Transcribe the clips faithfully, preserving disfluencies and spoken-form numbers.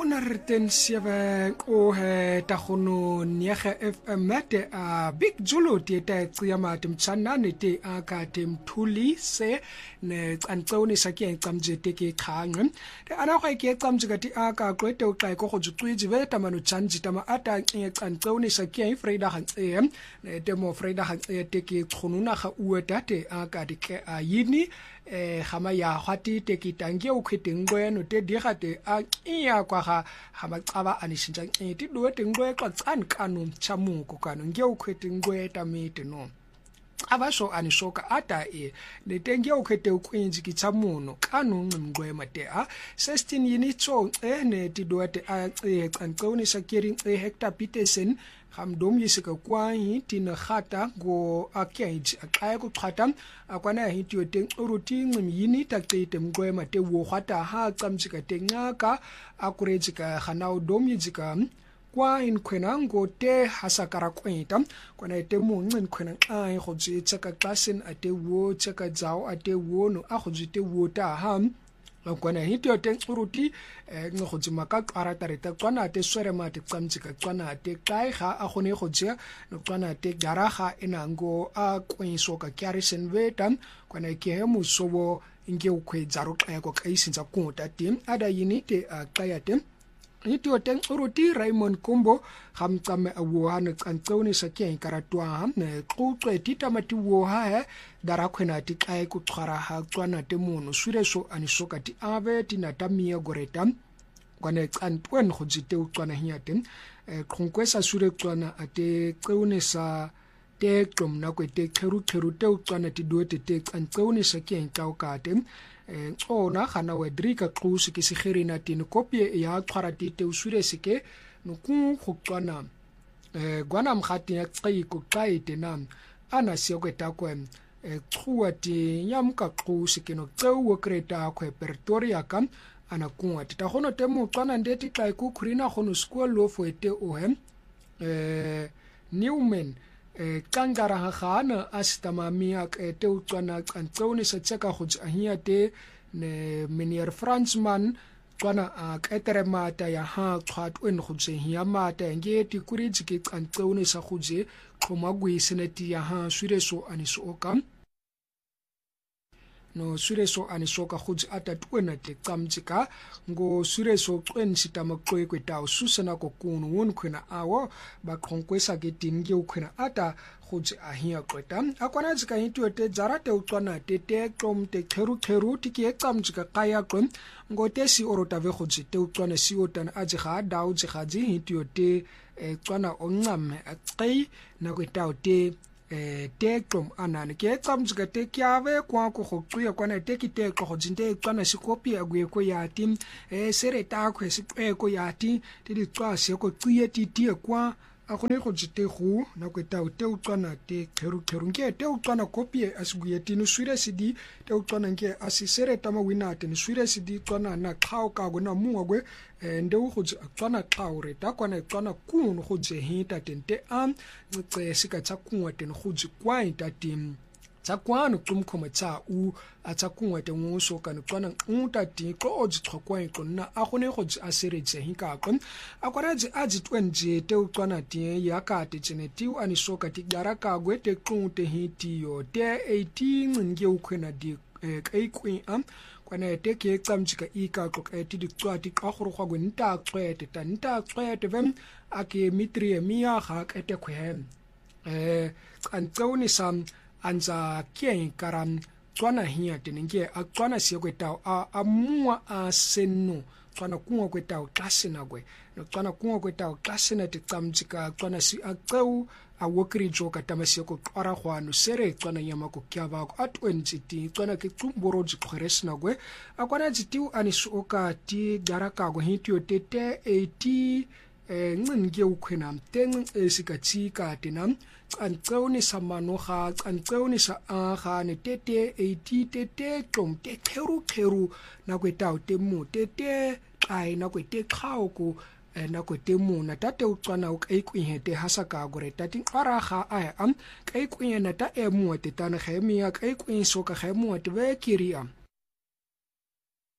honderd zeven ohe tagono nege F M mate a Big Zulu te te tsiyama te mtsanane te aka te mthuli se ne tsantsoni sa ke tsamje te ke khangwe te ana go ke tsamje ka ti aka kwete o tla go go tsuiji ve tamano tsanji tama ata ke tsantsoni sa ke Freida ga tse ne te mo Freida ga tse te ke khonuna ga ueta te aka di ke a yini eh gama ya gwati te ke tange o khweteng boeno te digate a iya kwa ga ga macaba anishinja ti do te ngwe xa tsan kanu chamuko kanu nge o khweteng gweta mete no abasho anishoka ata e le tenge o khete o kwinji ki chamuno kanu ngwe mate a sixteen yinitso ene ti do te a e xanqoni shakeri e Hector Peterson hamdom yisika kwahi tina khata go akage aqaya ku qhata akwana hiti yote uruti ngimyini taqete mgwema te wo khata ha qamjika te ngaka akurejika khanao dom yijika kwa in khwena ngo te hasakara kweta kwana te mo ngin khwena ai go jitsa ka klasen ate wo tsaka dzao ate wo no a go jite wo ta ham kwana hiti yote uruti ngo go jima ka qarata reta tswana te swere mate tsamjika tswana te kai ga a gone go jia no tswana te garaga enango a kwenso ka kyarisen vetam kwana ke he musobo inge ukhwedza ro xa ko kaisinza kuta tim ada yinite a qayate hiti yote uruti Raymond Kumbo gamtsame awohana tsantsoni sa ke karatwa ne qoqwe titamati wo ha dara khwena ti kai ku tshwara ha tswana te mono sureso anisoka ti ave tinatamia goreta kwane tsantwen go jite u tswana hiate khonkwesa sure tswana ate qeune sa te qomna kwete kheru kheru te u tswana ti dote te tsantsoni sa ke nkawkate tsona gana wedrika xusi ke segerina tin kopie ya tshwarati te usure seke no ku go tswana eh gwana mkhati ya tsayi ko qaite nam ana se ko ta ko eh tsuati nyamka xusi ke no tsewo kreta ko Pretoria kam ana kuwa ta gono te mo tswana ndeti tla ku khurina gono school lo fo ete o hem eh Newman eh kangara ha khana astama mia te utswana tsantsoni sa tseka go ahia te ne Meneer Fransman tswana a ketere mata ya ha qhatwen go tse hia mata nge ti kuriji ke tsantsoni sa go je khomagwe seneti ya ha sureso aniso okam no sureso anisoka khudzi atatwena te tsamjika ngo sureso qwenshita maqwe kweta ususana ko kunu won khwena awo ba khonkwesa ke tinge ukhwena ata khudzi ahia qweta akwana jika hintu te jarate utswana te te qom te kheru kheru tike tsamjika qaya qom ngo te si orotave khudzi te utswana si otan aji ga daw ji gaji hintu te tswana onqam aqai na kweta te eh tekrom anane ke tsamjika te kyave kwa ko go tsuya kwana te ki te go jinte tswana sikopi agwe ko yati eh sere ta khwe sipe ko yati te di tswa se ko tsuye ti ti kwa a gone go jite go na kweta o te utswana te kheru kheru nke te utswana kopi asiguye ti no swire sidi te utswana nke asisere tama winate ni swire sidi tswana na khao ka go na muwa nde go tswana tlaure ta kwana tswana kuno go je hita tente am tse sika tsa kunwa ten go je kwa ita tim tsa kwano tumkhoma tsa u a tsa kunwa te ngoso kana tswana unta ti ko o je tshokwa ikonna a gone go je asere je hinka kon a kwara je a je twenje te tswana ti ya ka te tsene ti u ani soka ti gara ka gwe te kunte hiti yo te eighteen nge ukhwena di kai kwin am kwana te ke tsamjika ika ko ka ti di tswati ka go go go nta tswete ta nta tswete vem ake mitri mia ga ka te khwem eh kantsoni sam anza ke karam tswana hia te nge a tswana se kweta a amua a senno tswana kunwa kweta o klasena gwe no tswana kunwa kweta o klasena te tsamjika tswana si a tseu a wokri joka tamasi ko qara khwano sere tswana nyama ko kyaba ko atwenji ti tswana ke tsumboro ji khresna gwe akwana jitiu anisu oka ti garaka go hitio tete eighty eh nginge ukhwena teng esikatsi ka tenam tsantsoni samano ga tsantsoni sa a ga ne tete eighty tete tsom te kheru kheru na kweta te mu tete ai na kwete khao ko na kwete mu na tate utswana o kai kwihete hasaka gore tati qara ga a am kai kwihena ta e mu te tana khemi ya kai kwinso ka khemu te ve kiria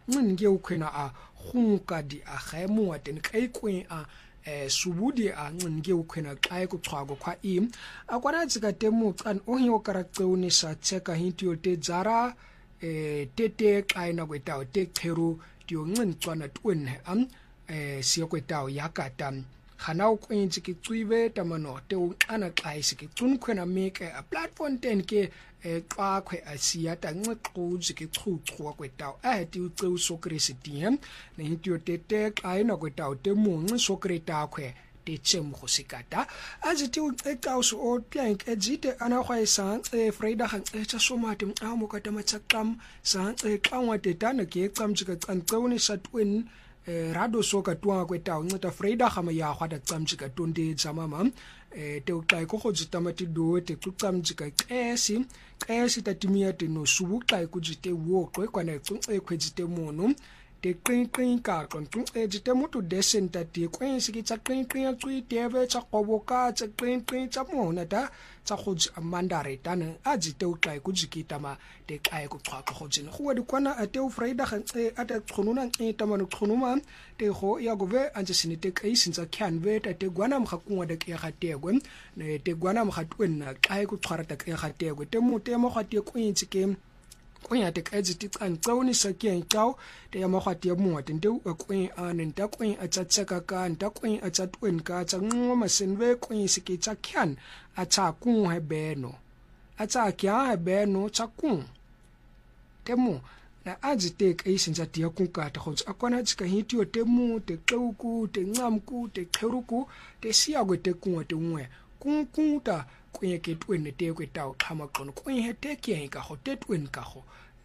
ncin nge ukhwena a khunka di a khemu aten kai kwen a eh subudi a ncin nge ukhwena xa ekuchwako kwa im akwana tsika temu can ohio karakteuni sa tseka hintio te zara eh tete xa ina kwetawo te cheru dio ncin tswana twin am eh siya kwetawo yakata khana ukwenzi ke tswibe tamano te uxana xa isike tsunkhwena meke a platform ten ke xa khwe asiya ta nxixuzi ke chuchu kwetawo aheti uceu sokresiti hem ne hintio tete xa ina kwetawo te munci sokreta khwe te tsemu khosikata aziti uceca uso o plank edzite ana khwa isantse freida khantse tsa somate mqamo kata matsaqam santse xa ngwate tana ke camjika cancewuni satwin eh rado soka tuwa kwetawo ncita freida khama ya khwata camjika tonde zamama eh te uxa ikhokhozita matido te xucamjika xesi xesi tatimia te no subuxa ikujite woqwe kwana icunce khwezite mono te qinqin ka qonqin ejite mutu desenta te kwensi ki tsa qinqin tsui teve tsa qoboka tsa qinqin tsa mona ta tsa khotsi amandare tana ajite uxa ikujikita ma te xa ikuxhaqo khotsini khuwa dikwana ate u freida khantse ata khonuna nqita manu khonuma te kho ya gove anje sinite kaisinza kyanve ta te gwana mkhakungwa de ke khategwe ne te gwana mkhatwenna xa ikuxhara ta ke khategwe te mute mo khate kwintsi ke kwen te ka etsiti cancewuni sa ke ntao te ya magwati ya mote nte u kwen ane nta kwen a tsa tseka ka nta kwen a tsa twen ka tsa ngwa masenve kwen se ke tsa kyan a tsa kun he beno a tsa kya he beno tsa kun temo na azite ka isinza te ya kun ka ta khotsa akwana tsika hitio temu te qeuku te ngamku te qheruku te siya gwe te kun te ngwe kun kun ta kwenye ke twin te kwetawo xhama qono kwenye te ke ka ho te twin ka ho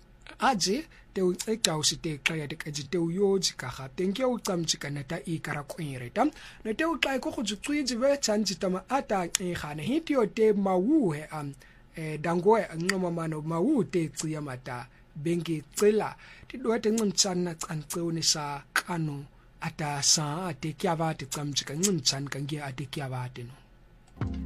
aje te uceca usite xa ya te kajite uyoji ka ga tenke u camjika nata ikara kwenye reta ne te uxa ko go tswitsi ve tsanjita ma ata ngane hitio te mawuhe am eh dangoe anqoma mano mawu te tsiya mata bengi cila ti dote ncimtsana cancewuni sa kanu ata sa ate kyavate camjika ncimtsana kange ate kyavate no